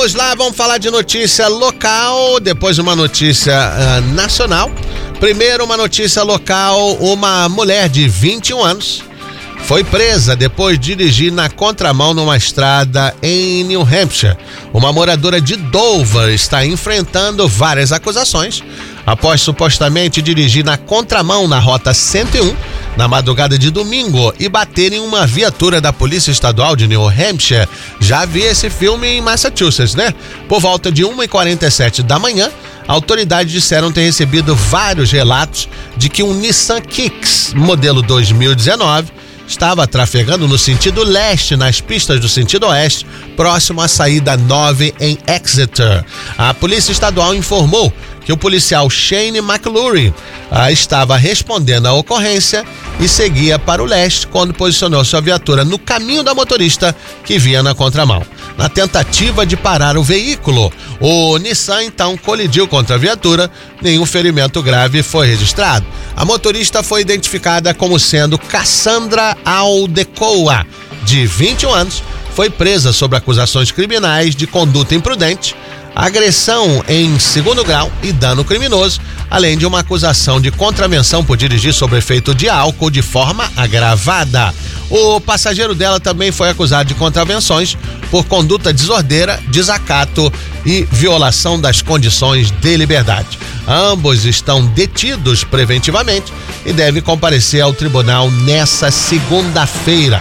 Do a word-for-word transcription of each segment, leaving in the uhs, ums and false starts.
Vamos lá, vamos falar de notícia local, depois uma notícia uh, nacional. Primeiro, uma notícia local: uma mulher de vinte e um anos foi presa depois de dirigir na contramão numa estrada em New Hampshire. Uma moradora de Dover está enfrentando várias acusações após supostamente dirigir na contramão na rota cento e um na madrugada de domingo e bater em uma viatura da Polícia Estadual de New Hampshire. Já vi esse filme em Massachusetts, né? Por volta de uma e quarenta e sete da manhã, autoridades disseram ter recebido vários relatos de que um Nissan Kicks, modelo dois mil e dezenove, estava trafegando no sentido leste, nas pistas do sentido oeste, próximo à saída nove em Exeter. A Polícia Estadual informou que o policial Shane McClure ah, estava respondendo à ocorrência e seguia para o leste quando posicionou sua viatura no caminho da motorista que vinha na contramão. Na tentativa de parar o veículo, o Nissan então colidiu contra a viatura, nenhum ferimento grave foi registrado. A motorista foi identificada como sendo Cassandra Aldecoa, de vinte e um anos, foi presa sob acusações criminais de conduta imprudente, agressão em segundo grau e dano criminoso, além de uma acusação de contravenção por dirigir sob efeito de álcool de forma agravada. O passageiro dela também foi acusado de contravenções por conduta desordeira, desacato e violação das condições de liberdade. Ambos estão detidos preventivamente e devem comparecer ao tribunal nessa segunda-feira.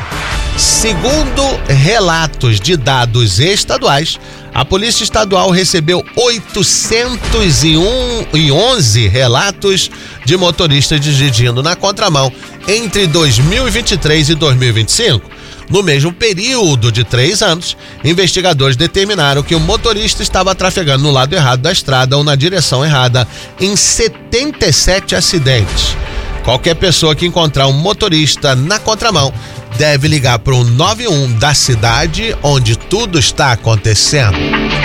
Segundo relatos de dados estaduais, a Polícia Estadual recebeu oitocentos e onze relatos de motoristas dirigindo na contramão entre dois mil e vinte e três e dois mil e vinte e cinco. No mesmo período de três anos, investigadores determinaram que o motorista estava trafegando no lado errado da estrada ou na direção errada em setenta e sete acidentes. Qualquer pessoa que encontrar um motorista na contramão deve ligar para o nove um um da cidade onde tudo está acontecendo.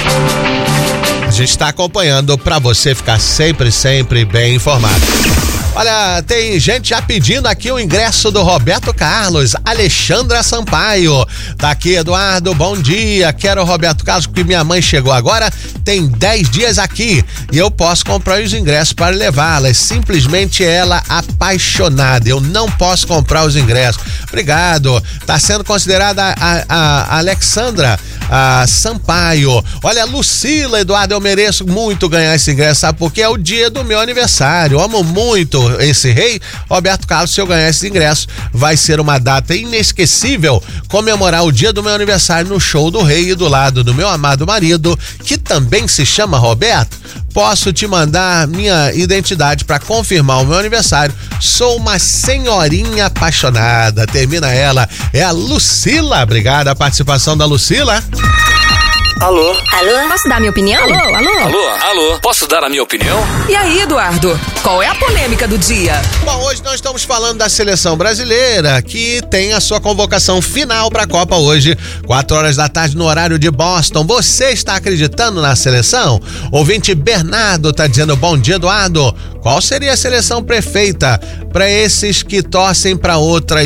A gente está acompanhando para você ficar sempre, sempre bem informado. Olha, tem gente já pedindo aqui o ingresso do Roberto Carlos, Alexandra Sampaio. Tá aqui, Eduardo, bom dia. Quero o Roberto Carlos porque minha mãe chegou agora, tem dez dias aqui e eu posso comprar os ingressos para levá-la. É simplesmente ela apaixonada. Eu não posso comprar os ingressos. Obrigado. Tá sendo considerada a, a, a Alexandra a Sampaio. Olha, Lucila, Eduardo, eu mereço muito ganhar esse ingresso, sabe? Porque é o dia do meu aniversário. Eu amo muito esse rei. Roberto Carlos, se eu ganhar esse ingresso, vai ser uma data inesquecível comemorar o dia do meu aniversário no show do rei e do lado do meu amado marido, que também se chama Roberto. Posso te mandar minha identidade para confirmar o meu aniversário. Sou uma senhorinha apaixonada. Termina ela. É a Lucila. Obrigada a participação da Lucila. Alô? Alô? Posso dar minha opinião? Alô, alô? Alô, alô? Posso dar a minha opinião? E aí, Eduardo? Qual é a polêmica do dia? Bom, hoje nós estamos falando da seleção brasileira, que tem a sua convocação final para a Copa hoje, quatro horas da tarde no horário de Boston. Você está acreditando na seleção? Ouvinte Bernardo está dizendo: bom dia, Eduardo. Qual seria a seleção perfeita para esses que torcem para outra